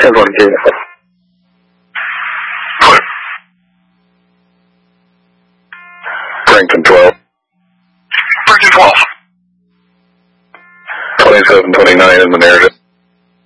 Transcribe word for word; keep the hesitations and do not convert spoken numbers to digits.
ten one K. Franklin twelve. Franklin twelve. twenty-seven twenty-nine in the narrative.